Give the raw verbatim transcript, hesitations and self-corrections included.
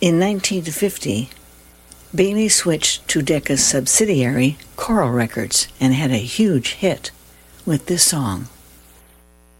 In nineteen fifty, Bailey switched to Decca's subsidiary, Coral Records, and had a huge hit with this song.